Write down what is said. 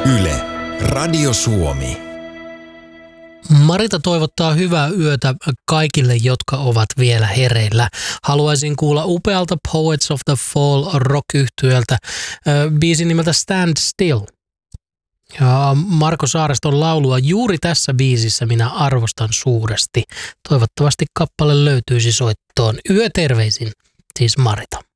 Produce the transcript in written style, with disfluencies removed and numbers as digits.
Yle, Radio Suomi. Marita toivottaa hyvää yötä kaikille, jotka ovat vielä hereillä. Haluaisin kuulla upealta Poets of the Fall rock-yhtyöltä biisin nimeltä Stand Still. Ja Marko Saareston laulua juuri tässä biisissä minä arvostan suuresti. Toivottavasti kappale löytyisi soittoon. Yöterveisin, siis Marita.